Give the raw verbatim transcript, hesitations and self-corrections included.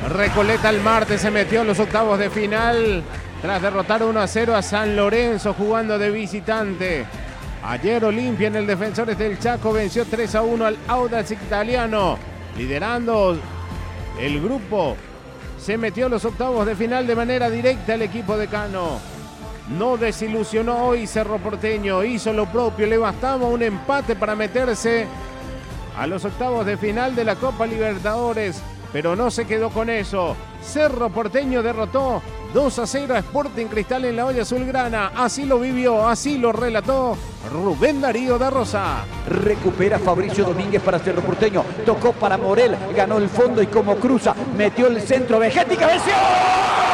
Recoleta el martes se metió en los octavos de final tras derrotar uno a cero a San Lorenzo jugando de visitante. Ayer Olimpia en el Defensores del Chaco venció tres a uno al Audax Italiano. Liderando el grupo, se metió en los octavos de final de manera directa el equipo de Cano. No desilusionó hoy Cerro Porteño, hizo lo propio, le bastaba un empate para meterse a los octavos de final de la Copa Libertadores, pero no se quedó con eso. Cerro Porteño derrotó dos a cero a Sporting Cristal en la olla azulgrana. Así lo vivió, así lo relató Rubén Darío da Rosa. Recupera Fabricio Domínguez para Cerro Porteño. Tocó para Morel, ganó el fondo y como cruza, metió el centro. Vegetti, cabeció.